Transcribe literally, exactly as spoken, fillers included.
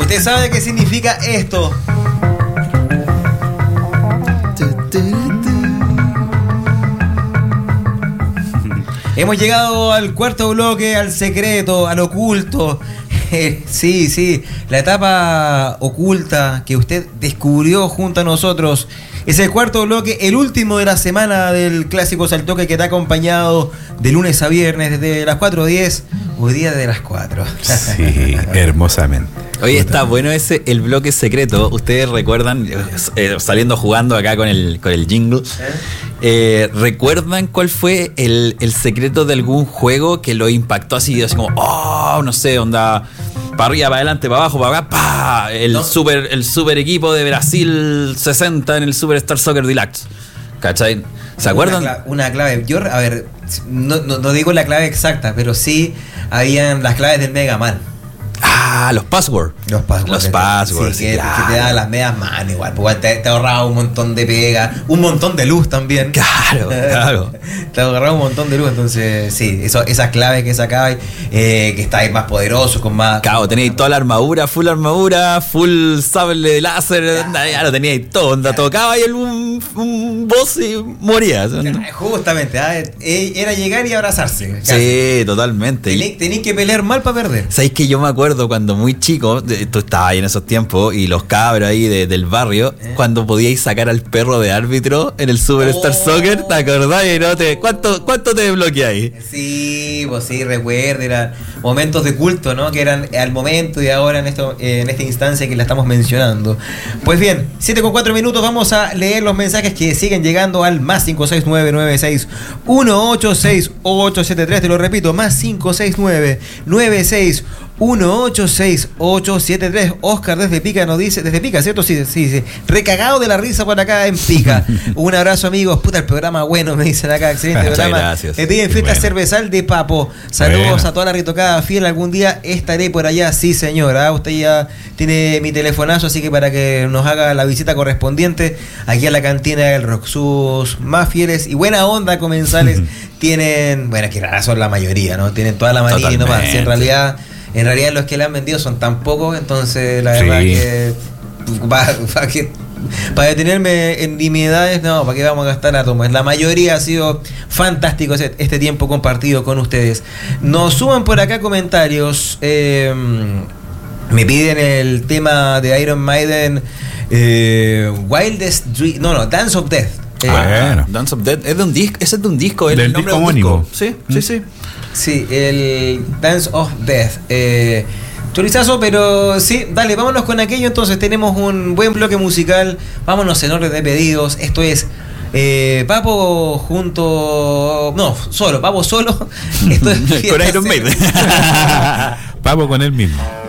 Usted sabe qué significa esto. Hemos llegado al cuarto bloque, al secreto, al oculto. Eh, sí, sí, la etapa oculta que usted descubrió junto a nosotros. Es el cuarto bloque, el último de la semana del Clásico al Toque, que te ha acompañado de lunes a viernes desde las cuatro diez, hoy día de las cuatro. Sí, hermosamente. Oye, está bueno ese, el bloque secreto. Ustedes recuerdan, eh, saliendo jugando acá con el, con el jingle, eh, ¿recuerdan cuál fue el, el secreto de algún juego que lo impactó así, así como, oh, no sé, onda, para arriba, para adelante, para abajo, para acá, pa, el, ¿no? super, el super equipo de Brasil sesenta en el Super Star Soccer Deluxe? ¿Cachai? ¿Se acuerdan? Una clave, una clave. Yo, a ver, no, no, no digo la clave exacta, pero sí habían las claves del Mega Man. Ah, los passwords. Los passwords. Los passwords. Sí, que, claro. que te daban las medias manos igual. Igual te, te ahorraba un montón de pega, un montón de luz también. Claro, claro. Te ahorraba un montón de luz. Entonces, sí, eso, esas claves que sacabas, eh, que estáis más poderosos, con más. Claro, teníais toda la armadura, full armadura, full sable de láser. Claro. Ya lo teníais todo. Onda, claro. Tocaba y el, un, un boss y morías. Justamente, ¿eh? Era llegar y abrazarse. Casi. Sí, totalmente. Tenéis que pelear mal para perder. ¿Sabéis que yo me acuerdo cuando muy chico, tú estabas ahí en esos tiempos, y los cabros ahí de, del barrio, ¿eh? Cuando podíais sacar al perro de árbitro en el Super oh. Star Soccer, ¿te acordás? Y no te, ¿cuánto, ¿Cuánto te desbloqueáis? Sí, pues sí, recuerdo, eran momentos de culto, ¿no? Que eran al momento y ahora en, esto, en esta instancia que la estamos mencionando. Pues bien, siete con cuatro minutos, vamos a leer los mensajes que siguen llegando al más cinco seis nueve nueve seis uno ocho seis ocho siete tres, te lo repito, más cinco seis nueve nueve seis uno ocho seis ocho siete tres. Oscar desde Pica nos dice, desde Pica, ¿cierto? Sí, sí, sí. Recagado de la risa por acá en Pica. Un abrazo, amigos. Puta, el programa bueno, me dicen acá. Excelente Muchas programa. Gracias. Me piden fiesta bueno. cervezal de Papo. Saludos bueno. a toda la retocada fiel. Algún día estaré por allá. Sí, señora. Usted ya tiene mi telefonazo, así que para que nos haga la visita correspondiente aquí a la cantina del Rock. Sus más fieles y buena onda comensales tienen, bueno, que rara son la mayoría, ¿no? Tienen toda la manilla y no más. Si en realidad... En realidad los que le han vendido son tan pocos, entonces la verdad sí. que para, para que para detenerme en nimiedades, no, ¿para qué vamos a gastar átomos? La mayoría ha sido fantástico este tiempo compartido con ustedes. Nos suban por acá comentarios. Eh, me piden el tema de Iron Maiden, eh, Wildest Dream, no, no, Dance of Death. Eh, bueno. Dance of Death es de un disco, ese es de un disco, el del nombre disco homónimo. Sí, sí, sí. Sí, el Dance of Death. Eh, chorizazo, pero sí, dale, vámonos con aquello. Entonces tenemos un buen bloque musical. Vámonos en orden de pedidos. Esto es eh, Papo junto... No, solo, Papo solo. Esto es con Iron Maiden. Papo con él mismo.